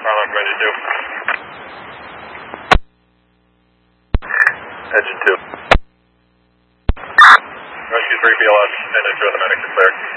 Bravo, ready to. Engine 2. Rescue 3 BLS, and ensure the medics are clear.